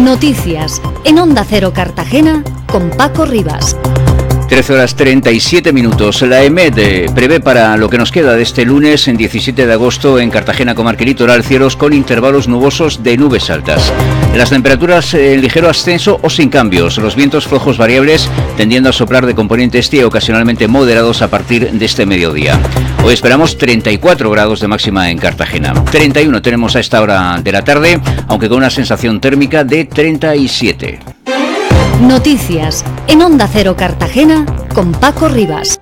Noticias en Onda Cero Cartagena con Paco Rivas. 13:37. La EMET prevé para lo que nos queda de este lunes, en 17 de agosto, en Cartagena, comarca y litoral, cielos con intervalos nubosos de nubes altas. Las temperaturas en ligero ascenso o sin cambios. Los vientos flojos variables tendiendo a soplar de componente este y ocasionalmente moderados a partir de este mediodía. Hoy esperamos 34 grados de máxima en Cartagena. 31 tenemos a esta hora de la tarde, aunque con una sensación térmica de 37. Noticias en Onda Cero Cartagena con Paco Rivas.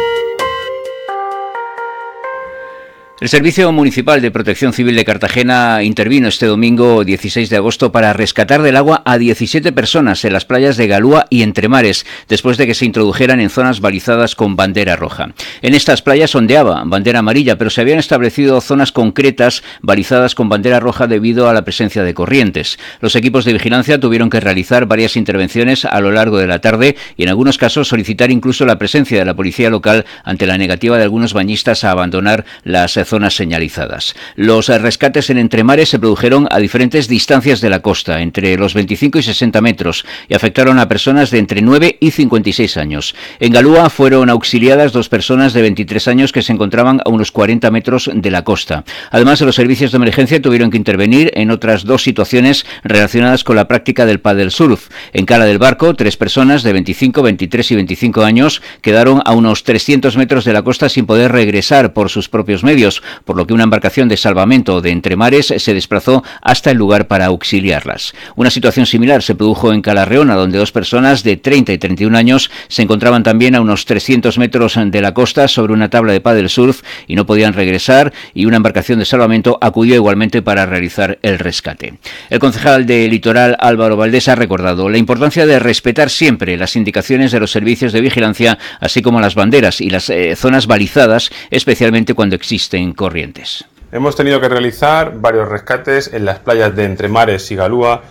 El Servicio Municipal de Protección Civil de Cartagena intervino este domingo 16 de agosto para rescatar del agua a 17 personas en las playas de Galúa y Entremares, después de que se introdujeran en zonas balizadas con bandera roja. En estas playas ondeaba bandera amarilla, pero se habían establecido zonas concretas balizadas con bandera roja debido a la presencia de corrientes. Los equipos de vigilancia tuvieron que realizar varias intervenciones a lo largo de la tarde y en algunos casos solicitar incluso la presencia de la policía local ante la negativa de algunos bañistas a abandonar las zonas señalizadas. Los rescates en Entremares se produjeron a diferentes distancias de la costa, entre los 25 y 60 metros, y afectaron a personas de entre 9 y 56 años. En Galúa fueron auxiliadas 2 personas de 23 años que se encontraban a unos 40 metros de la costa. Además, los servicios de emergencia tuvieron que intervenir en otras 2 situaciones relacionadas con la práctica del paddle surf. En Cala del Barco, 3 personas de 25, 23 y 25 años quedaron a unos 300 metros de la costa sin poder regresar por sus propios medios, por lo que una embarcación de salvamento de Entremares se desplazó hasta el lugar para auxiliarlas. Una situación similar se produjo en Calarreona, donde 2 personas de 30 y 31 años se encontraban también a unos 300 metros de la costa sobre una tabla de paddle surf y no podían regresar, y una embarcación de salvamento acudió igualmente para realizar el rescate. El concejal de Litoral, Álvaro Valdés, ha recordado la importancia de respetar siempre las indicaciones de los servicios de vigilancia, así como las banderas y las zonas balizadas, especialmente cuando existen corrientes. Hemos tenido que realizar varios rescates en las playas de Entremares y Galúa